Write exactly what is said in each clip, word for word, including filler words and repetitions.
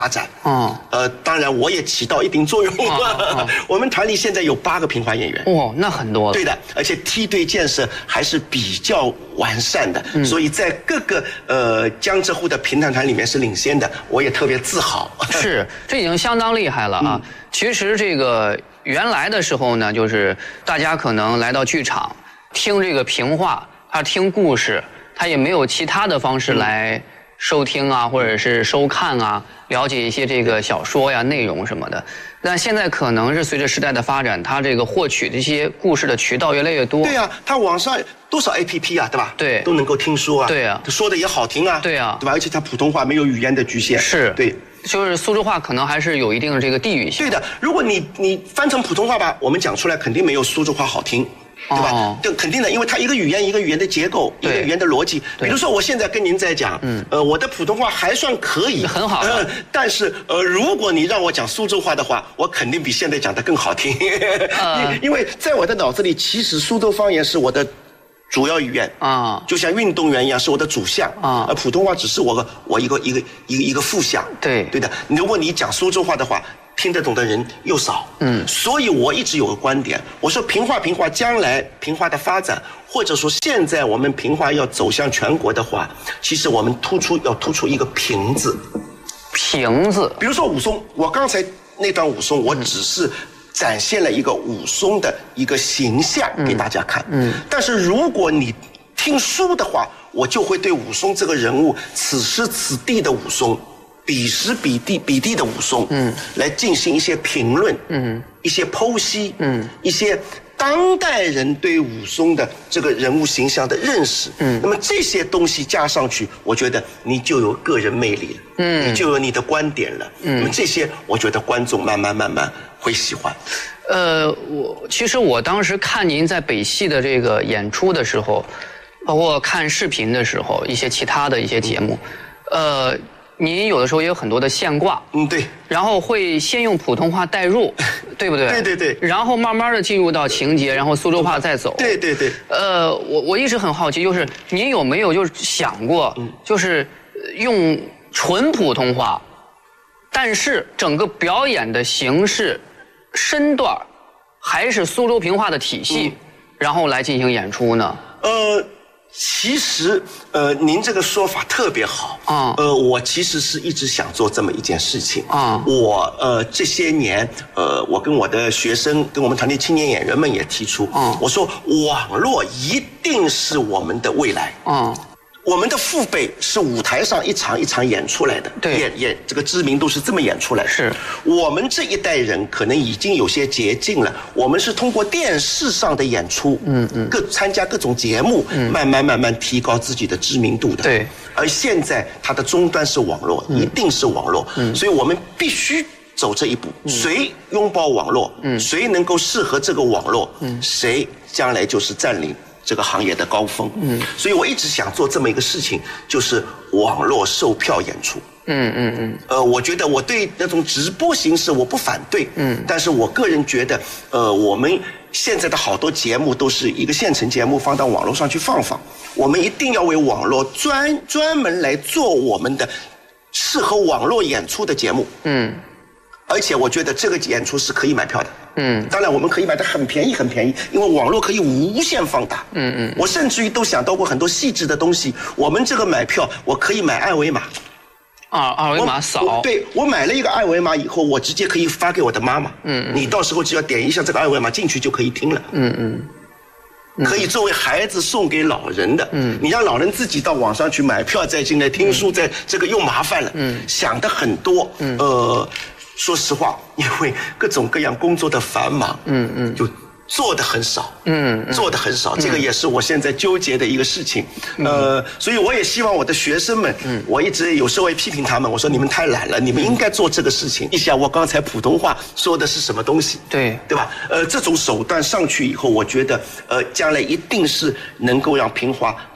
发展，嗯，呃，当然我也起到一定作用。哦哦、我们团里现在有八个评话演员， 哦，那很多了。 对的，而且梯队建设还是比较完善的，嗯、所以在各个呃江浙沪的评弹团里面是领先的，我也特别自豪。 是，这已经相当厉害了啊！嗯、其实这个原来的时候呢，就是大家可能来到剧场听这个评话，他听故事，他也没有其他的方式来。嗯收听啊，或者是收看啊，了解一些这个小说呀、内容什么的。但现在可能是随着时代的发展，它这个获取这些故事的渠道越来越多。 对啊，它网上多少 A P P 啊，对吧？ 对， 都能够听说啊。 对啊， 说的也好听啊。 对啊， 对吧？而且它普通话没有语言的局限。 是。 对。 就是苏州话可能还是有一定的这个地域性。 对的，如果你你翻成普通话吧，我们讲出来肯定没有苏州话好听。对吧？哦、对，肯定的，因为它一个语言一个语言的结构，一个语言的逻辑。比如说，我现在跟您在讲，嗯，呃，我的普通话还算可以， 很好、呃。 但是，呃，如果你让我讲苏州话的话，我肯定比现在讲的更好听。呃、因为在我的脑子里，其实苏州方言是我的主要语言啊，就像运动员一样，是我的主项啊。而普通话只是我我一个一个一个一个副项。 对， 对的。如果你讲苏州话的话，听得懂的人又少，嗯，所以我一直有个观点，我说评话评话，将来评话的发展，或者说现在我们评话要走向全国的话，其实我们突出要突出一个评字， 评字。 比如说武松，我刚才那段武松，我只是展现了一个武松的一个形象给大家看，嗯，但是如果你听书的话，我就会对武松这个人物，此时此地的武松。彼时彼地彼地的武松，嗯，来进行一些评论，嗯，一些剖析，嗯，一些当代人对武松的这个人物形象的认识，嗯，那么这些东西加上去，我觉得你就有个人魅力了，嗯，你就有你的观点了，嗯，那么这些我觉得观众慢慢慢慢会喜欢。 呃，我其实我当时看您在北戏的这个演出的时候，包括看视频的时候，一些其他的一些节目，嗯、呃。您有的时候也有很多的现挂， 嗯，对， 然后会先用普通话带入，对不对？ 对对对。 然后慢慢的进入到情节，然后苏州话再走。 对对对。 呃，我我一直很好奇，就是您有没有就是想过，就是用纯普通话，但是整个表演的形式、身段还是苏州评话的体系，嗯、然后来进行演出呢？ 呃。其实，呃，您这个说法特别好啊。呃，我其实是一直想做这么一件事情啊。我呃这些年，呃，我跟我的学生，跟我们团队青年演员们也提出，啊，我说网络一定是我们的未来啊。我们的父辈是舞台上一场一场演出来的， 对， 演演这个知名度是这么演出来的。 是我们这一代人可能已经有些捷径了，我们是通过电视上的演出，嗯嗯，各参加各种节目，嗯，慢慢慢慢提高自己的知名度的。 对， 而现在它的终端是网络，嗯、一定是网络，嗯，所以我们必须走这一步。嗯、谁拥抱网络，嗯，谁能够适合这个网络，嗯，谁将来就是占领这个行业的高峰，嗯，所以我一直想做这么一个事情，就是网络售票演出，嗯嗯嗯，呃，我觉得我对那种直播形式我不反对，嗯，但是我个人觉得，呃，我们现在的好多节目都是一个现成节目放到网络上去放放，我们一定要为网络专专门来做我们的适合网络演出的节目，嗯。而且我觉得这个演出是可以买票的，嗯，当然我们可以买的很便宜很便宜，因为网络可以无限放大，嗯嗯，我甚至于都想到过很多细致的东西，我们这个买票我可以买二维码， 啊，二维码扫， 对，我买了一个二维码以后，我直接可以发给我的妈妈，嗯嗯，你到时候只要点一下这个二维码进去就可以听了，嗯嗯。可以作为孩子送给老人的，嗯，你让老人自己到网上去买票再进来听书，再这个又麻烦了，嗯，想的很多，嗯，呃，说实话，因为各种各样工作的繁忙，嗯嗯，就做的很少，嗯，做的很少，这个也是我现在纠结的一个事情，呃，所以我也希望我的学生们，嗯，我一直有时候会批评他们，我说你们太懒了，你们应该做这个事情。一想我刚才普通话说的是什么东西， 对， 对吧？呃，这种手段上去以后，我觉得，呃，将来一定是能够让评话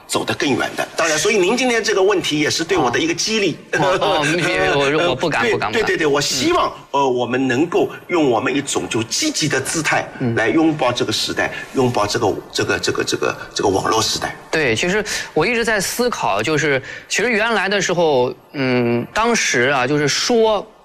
走得更远的。当然，所以您今天这个问题也是对我的一个激励。 哦，哦我我不敢不敢。 对对对，我希望呃我们能够用我们一种就积极的姿态来拥抱这个时代，拥抱这个这个这个这个这个网络时代。 对，其实我一直在思考，就是其实原来的时候，嗯，当时啊，就是说